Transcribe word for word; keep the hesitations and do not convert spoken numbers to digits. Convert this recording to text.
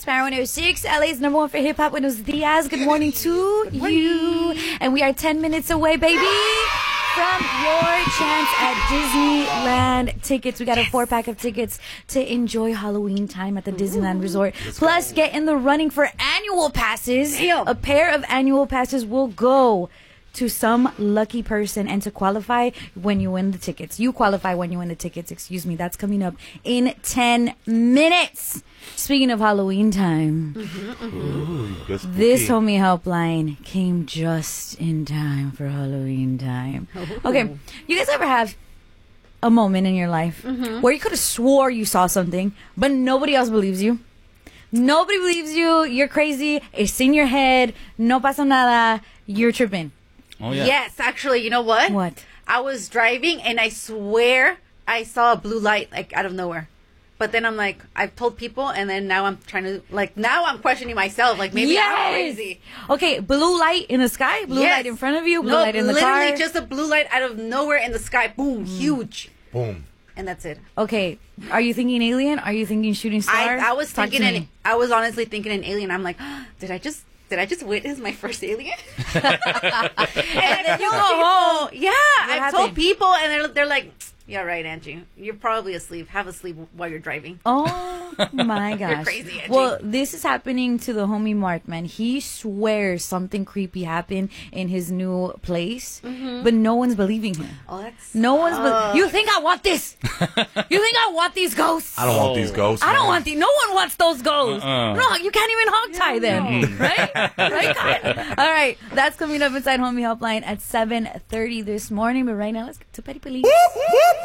Power one oh six, L A's number one for hip hop. Buenos dias. Good morning to you. And we are ten minutes away, baby, from your chance at Disneyland tickets. We got a four pack of tickets to enjoy Halloween time at the Disneyland Resort. Plus, get in the running for annual passes. A pair of annual passes will go to some lucky person, and to qualify when you win the tickets. You qualify when you win the tickets, excuse me. That's coming up in ten minutes. Speaking of Halloween time, Mm-hmm, mm-hmm. Ooh, this homie helpline came just in time for Halloween time. Oh. Okay, you guys ever have a moment in your life mm-hmm. where you could have swore you saw something, but nobody else believes you? Nobody believes you. You're crazy. It's in your head. No pasa nada. You're tripping. Oh, yeah. Yes, actually, you know what? What? I was driving and I swear I saw a blue light like out of nowhere. But then I'm like, I've told people, and then now I'm trying to, like, now I'm questioning myself. Like, maybe yes! I'm crazy. Okay, blue light in the sky? Blue yes. light in front of you? Blue no, light in the car? literally just a blue light out of nowhere in the sky. Boom, mm. huge. Boom. And that's it. Okay, are you thinking alien? Are you thinking shooting star? I, I was Talk thinking an, I was honestly thinking an alien. I'm like, oh, did I just... Did I just witness my first alien? and then you go home. Yeah, what I've happened? told people, and they're they're like, "Yeah, right, Angie. You're probably asleep. Have a sleep while you're driving." Oh my gosh, you're crazy, Angie. Well, this is happening to the homie Mark, man. He swears something creepy happened in his new place, mm-hmm. but no one's believing him. Oh, that's no one's. Uh, be- you think I want this? You think I want these ghosts? I don't want these ghosts. I don't man. want these. No one wants those ghosts. Uh-uh. No, you can't even hog tie yeah, them, no. right? Right, Kyle? All right, that's coming up inside Homie Helpline at seven thirty this morning. But right now, let's get to Petty Police.